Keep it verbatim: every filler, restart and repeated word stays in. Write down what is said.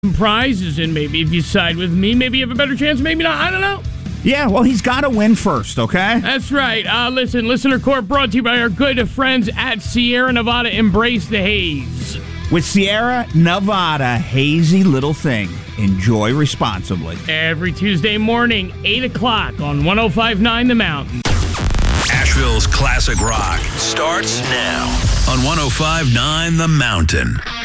some prizes, and maybe if you side with me, maybe you have a better chance, maybe not. I don't know. Yeah, well, he's got to win first, okay? That's right. Uh, listen, Listener Court brought to you by our good friends at Sierra Nevada. Embrace the haze. With Sierra Nevada, hazy little thing. Enjoy responsibly. Every Tuesday morning, eight o'clock on one oh five point nine The Mountain. Asheville's classic rock starts now on one oh five point nine The Mountain.